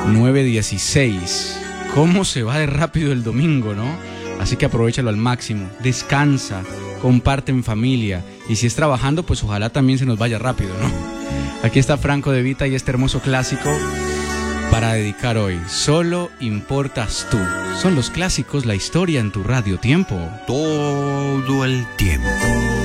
9:16. ¿Cómo se va de rápido el domingo, no? Así que aprovéchalo al máximo, descansa, comparte en familia, y si es trabajando, pues ojalá también se nos vaya rápido, ¿no? Aquí está Franco De Vita y este hermoso clásico para dedicar hoy. Solo importas tú. Son los clásicos, la historia en tu radio tiempo. Todo el tiempo.